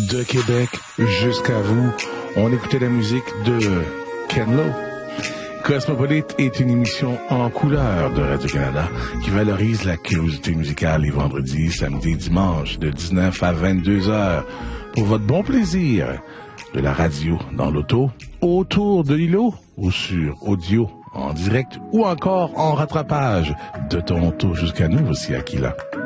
De Québec jusqu'à vous, on écoutait la musique de Ken Lo. Cosmopolite est une émission en couleur de Radio-Canada qui valorise la curiosité musicale les vendredis, samedis, dimanches de 19 à 22 heures pour votre bon plaisir de la radio dans l'auto, autour de l'îlot ou sur audio en direct ou encore en rattrapage de Toronto jusqu'à nous. Voici Aquila.